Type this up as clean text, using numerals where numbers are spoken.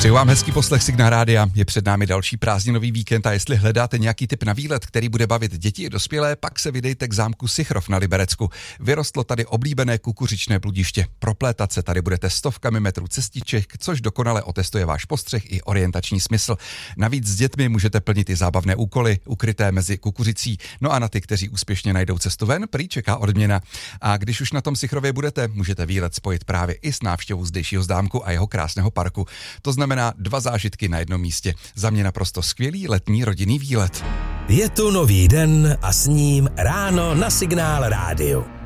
Přeju vám hezký poslech Signál Rádia. Je před námi další prázdninový víkend a jestli hledáte nějaký tip na výlet, který bude bavit děti i dospělé, pak se vydejte k zámku Sichrov na Liberecku. Vyrostlo tady oblíbené kukuřičné bludiště. Proplétat se tady budete stovkami metrů cestiček, což dokonale otestuje váš postřeh i orientační smysl. Navíc s dětmi můžete plnit i zábavné úkoly, ukryté mezi kukuřicí. No a na ty, kteří úspěšně najdou cestu ven, prý čeká odměna. A když už na tom Sichrově budete, můžete výlet spojit právě i s návštěvou zdejšího zámku a jeho krásného parku. To znamená 2 zážitky na jednom místě. Za mě naprosto skvělý letní rodinný výlet. Je tu nový den a s ním ráno na Signál Rádiu.